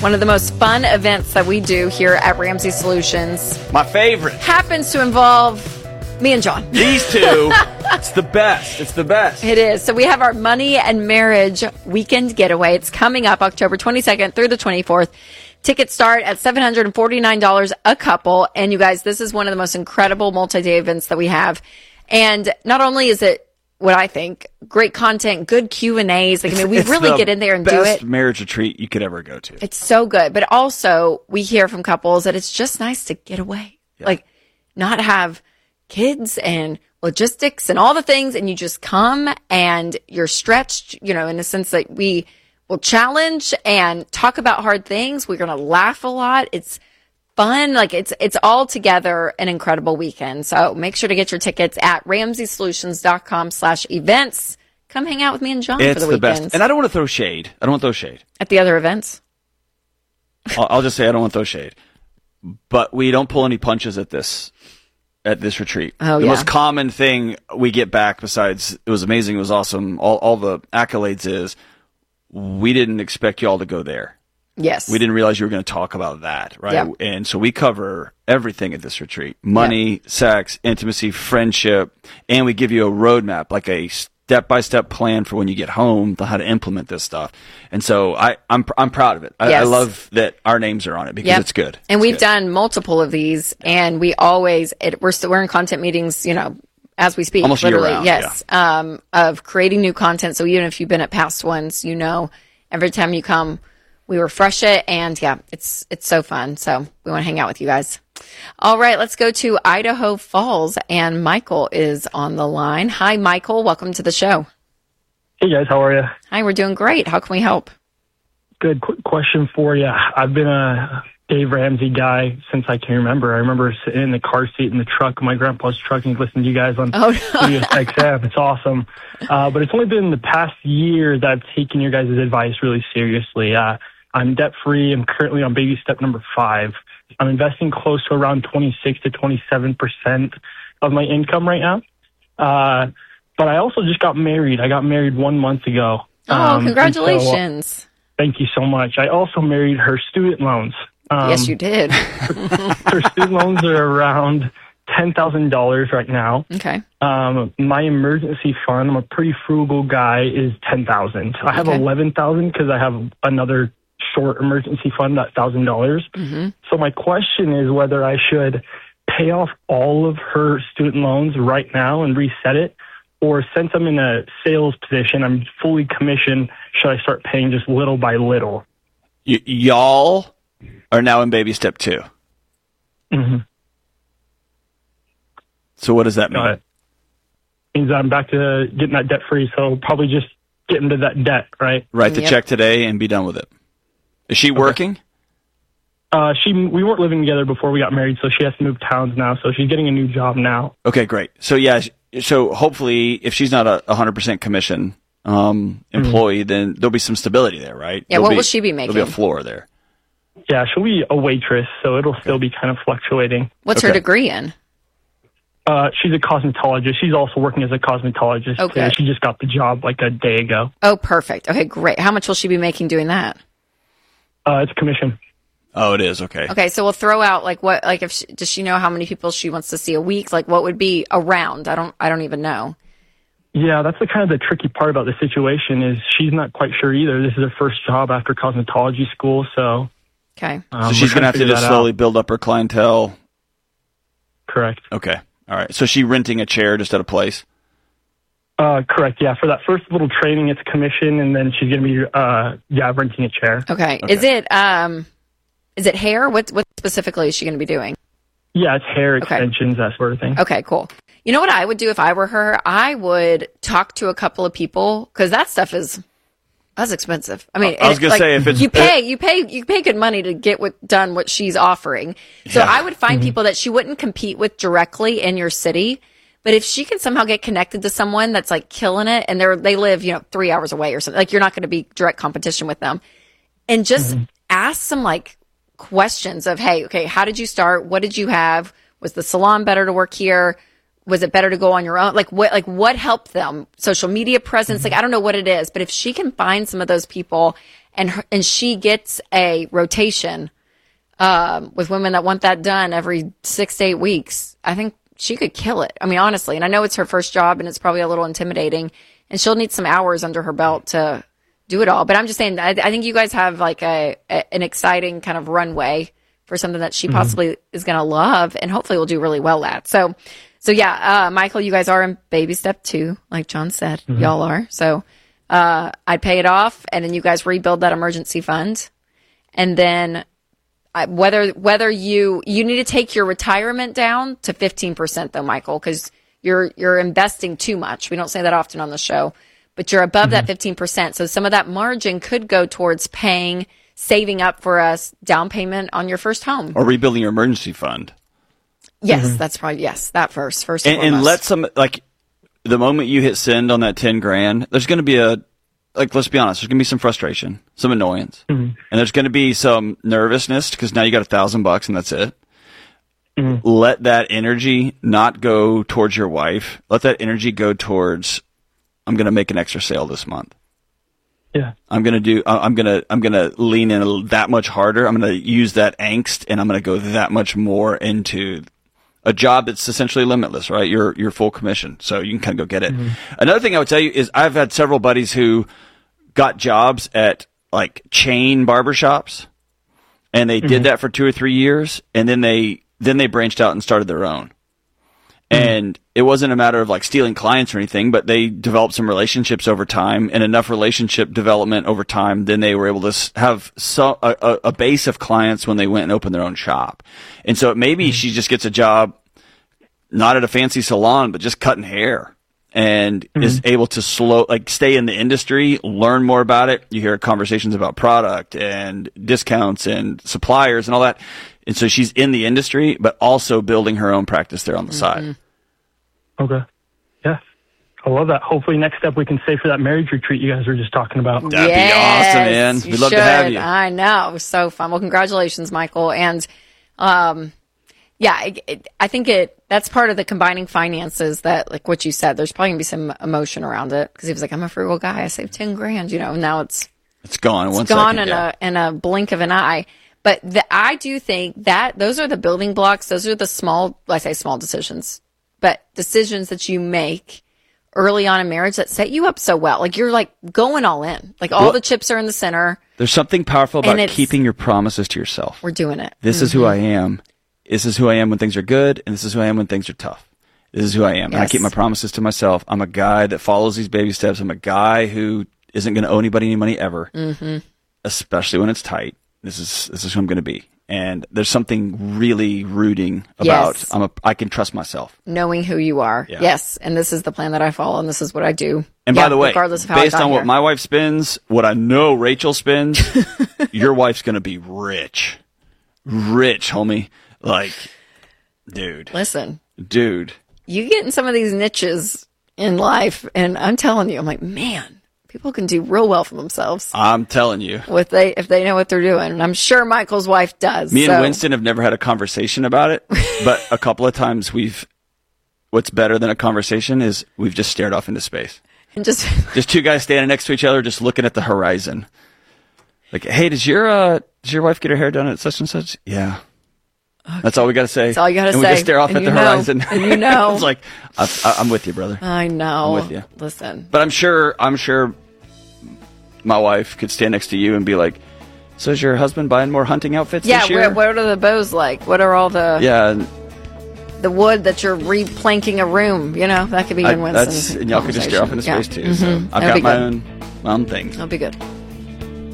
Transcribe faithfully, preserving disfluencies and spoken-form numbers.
one of the most fun events that we do here at Ramsey Solutions. My favorite. Happens to involve me and John. These two. It's the best. It's the best. It is. So we have our money and marriage weekend getaway. It's coming up October twenty-second through the twenty-fourth. Tickets start at seven hundred forty-nine dollars a couple. And you guys, this is one of the most incredible multi-day events that we have. And not only is it, what I think, great content, good Q and A's. Like, I mean, we It's really the get in there and do best it. marriage retreat you could ever go to. It's so good. But also, we hear from couples that it's just nice to get away. Yeah. Like, not have kids and logistics and all the things, and you just come and you're stretched, you know, in the sense that we will challenge and talk about hard things. We're going to laugh a lot. It's fun. Like, it's it's all together an incredible weekend. So make sure to get your tickets at ramseysolutions.com slash events. Come hang out with me and John It's for the, the weekends. best. And I don't want to throw shade. I don't want to throw shade. At the other events? I'll, I'll just say I don't want to throw shade. But we don't pull any punches at this at this retreat. Oh, the yeah. most common thing we get back, besides it was amazing, it was awesome, all, all the accolades, is we didn't expect y'all to go there. Yes. We didn't realize you were going to talk about that, right? Yep. And so we cover everything at this retreat: money, Yep. sex, intimacy, friendship, and we give you a roadmap, like a step-by-step plan for when you get home, to how to implement this stuff. And so I, I'm I'm proud of it. I, Yes. I love that our names are on it because Yep. it's good. And It's we've good. done multiple of these, and we always, it, we're still, we're in content meetings, you know, as we speak, Almost literally, year-round, yes, um, of creating new content. So even if you've been at past ones, you know, every time you come, we refresh it, and yeah, it's it's so fun. So we want to hang out with you guys. All right, let's go to Idaho Falls, and Michael is on the line. Hi, Michael. Welcome to the show. Hey guys, how are you? Hi, we're doing great. How can we help? Good. Quick question for you. I've been a Dave Ramsey guy since I can remember. I remember sitting in the car seat in the truck, my grandpa's truck, and listening to you guys on Oh, Sirius X M. It's awesome. Uh, but it's only been the past year that I've taken your guys' advice really seriously. Uh, I'm debt-free. I'm currently on baby step number five. I'm investing close to around twenty-six to twenty-seven percent of my income right now. Uh, but I also just got married. I got married one month ago. Oh, Um, and so, uh, congratulations. Thank you so much. I also married her student loans. Um, Yes, you did. her student loans are around ten thousand dollars right now. Okay. Um, my emergency fund, I'm a pretty frugal guy, is ten thousand dollars. I have Okay. eleven thousand dollars because I have another short emergency fund, that one thousand dollars. Mm-hmm. So my question is whether I should pay off all of her student loans right now and reset it, or since I'm in a sales position, I'm fully commissioned, should I start paying just little by little? Y- y'all are now in baby step two. Mm-hmm. So what does that mean? Got it. Means I'm back to getting that debt free, so probably just get into that debt, right? Write the Yep. check today and be done with it. Is she working? Uh, she we weren't living together before we got married, so she has to move towns now. So she's getting a new job now. Okay, great. So yeah, sh- so hopefully, if she's not a one hundred percent commission um, employee, then there'll be some stability there, right? Yeah, There'll what be- will she be There'll be making? a floor there. Yeah, she'll be a waitress, so it'll still be kind of fluctuating. What's her Okay. degree in? Uh, she's a cosmetologist. She's also working as a cosmetologist. Okay. Uh, she just got the job like a day ago. Oh, perfect. Okay, great. How much will she be making doing that? Uh, it's commission. Oh, it is okay. Okay, so we'll throw out like what, like if she, does she know how many people she wants to see a week? Like what would be around? I don't, I don't even know. Yeah, that's the kind of the tricky part about the situation is she's not quite sure either. This is her first job after cosmetology school, so Okay. um, So she's we're gonna trying have to figure just that slowly out. build up her clientele. Correct. Okay. All right. So she renting a chair just at a place. Uh, correct. Yeah, for that first little training, it's commission, and then she's gonna be uh, yeah, renting a chair. Okay. Okay. Is it, um, is it hair? What, what specifically is she going to be doing? Yeah, it's hair Okay. extensions, that sort of thing. Okay, cool. You know what I would do if I were her? I would talk to a couple of people because that stuff is that's expensive. I mean, I was it- gonna like, say, if it's- you pay, you pay, you pay good money to get what done what she's offering. So Yeah. I would find people that she wouldn't compete with directly in your city. But if she can somehow get connected to someone that's like killing it, and they're they live you know three hours away or something, like you're not going to be direct competition with them, and just ask some like questions of, hey, okay, how did you start? What did you have? Was the salon better to work here? Was it better to go on your own? Like what, like what helped them? Social media presence? Like, I don't know what it is, but if she can find some of those people and her, and she gets a rotation um, with women that want that done every six to eight weeks, I think she could kill it. I mean, honestly, and I know it's her first job and it's probably a little intimidating, and she'll need some hours under her belt to do it all. But I'm just saying, I, I think you guys have like a, a an exciting kind of runway for something that she possibly mm-hmm. is going to love and hopefully will do really well at. So, so yeah, uh, Michael, you guys are in baby step two, like John said, mm-hmm. y'all are. So, uh, I'd pay it off and then you guys rebuild that emergency fund. And then I, whether, whether you, you need to take your retirement down to fifteen percent though, Michael, cause you're, you're investing too much. We don't say that often on the show, but you're above mm-hmm. that fifteen percent. So some of that margin could go towards paying saving up for a down payment on your first home. Or rebuilding your emergency fund. Yes, mm-hmm. that's probably, yes, that first, first and, and let some, like, the moment you hit send on that ten grand, there's going to be a, like, let's be honest, there's going to be some frustration, some annoyance. Mm-hmm. And there's going to be some nervousness because now you got a thousand bucks and that's it. Mm-hmm. Let that energy not go towards your wife. Let that energy go towards, I'm going to make an extra sale this month. Yeah. I'm gonna do. I'm gonna. I'm gonna lean in a, that much harder. I'm gonna use that angst, and I'm gonna go that much more into a job that's essentially limitless. Right? You're you're full commission, so you can kind of go get it. Mm-hmm. Another thing I would tell you is I've had several buddies who got jobs at like chain barbershops, and they mm-hmm. did that for two or three years, and then they then they branched out and started their own. And it wasn't a matter of like stealing clients or anything, but they developed some relationships over time and enough relationship development over time. Then they were able to have so, a, a base of clients when they went and opened their own shop. And so maybe she just gets a job, not at a fancy salon, but just cutting hair and mm-hmm. is able to slow, like stay in the industry, learn more about it. You hear conversations about product and discounts and suppliers and all that. And so she's in the industry, but also building her own practice there on the mm-hmm. side. Okay. Yeah. I love that. Hopefully next step we can save for that marriage retreat you guys were just talking about. That'd yes, be awesome, man. We'd love should. to have you. I know. It was so fun. Well, congratulations, Michael. And, um, yeah, it, it, I think it, that's part of the combining finances that, like what you said, there's probably gonna be some emotion around it. Cause he was like, I'm a frugal guy. I saved ten grand, you know, and now it's, it's gone. It's One gone second, in yeah. a, in a blink of an eye. But the, I do think that those are the building blocks. Those are the small, I say small decisions, but decisions that you make early on in marriage that set you up so well. Like you're like going all in, like all well, the chips are in the center. There's something powerful about keeping your promises to yourself. We're doing it. This mm-hmm. is who I am. This is who I am when things are good. And this is who I am when things are tough. This is who I am. Yes. And I keep my promises to myself. I'm a guy that follows these baby steps. I'm a guy who isn't going to owe anybody any money ever, mm-hmm. especially when it's tight. This is this is who I'm going to be, and there's something really rooting about. Yes. I'm a, I can trust myself, knowing who you are. Yeah. Yes, and this is the plan that I follow, and this is what I do. And yeah, by the way, regardless of how based I got on here. what my wife spends, what I know Rachel spends, your wife's going to be rich, rich, homie. Like, dude, listen, dude, you get in some of these niches in life, and I'm telling you, I'm like, man. People can do real well for themselves. I'm telling you. With they if they know what they're doing. And I'm sure Michael's wife does. Me so. and Winston have never had a conversation about it, but a couple of times we've what's better than a conversation is we've just stared off into space. And just just two guys standing next to each other just looking at the horizon. Like, hey, does your uh does your wife get her hair done at such and such? Yeah. Okay. That's all we got to say. That's all you got to say. And we just stare off and at the know. horizon. And you know. It's like, I, I, I'm with you, brother. I know. I'm with you. Listen. But I'm sure, I'm sure my wife could stand next to you and be like, so is your husband buying more hunting outfits yeah, this year? Yeah, what are the bows like? What are all the... Yeah. The wood that you're replanking a room, you know? That could be in Winston's And y'all could just stare off into space, yeah. too. Mm-hmm. So I've That'll got my good. own, my own thing. That'll be good.